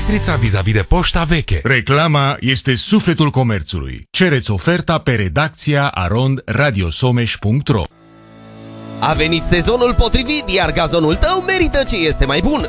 Bistrița vis-a-vis de Poșta Veche. Reclama este sufletul comerțului. Cereți oferta pe redacția arondradiosomeș.ro. A venit sezonul potrivit, iar gazonul tău merită ce este mai bun.